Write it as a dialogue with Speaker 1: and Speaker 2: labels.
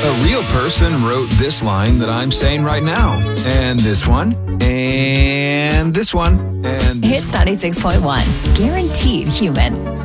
Speaker 1: A real person wrote this line that I'm saying right now. And this one. And this one. And this
Speaker 2: Hits 96.1. Guaranteed human.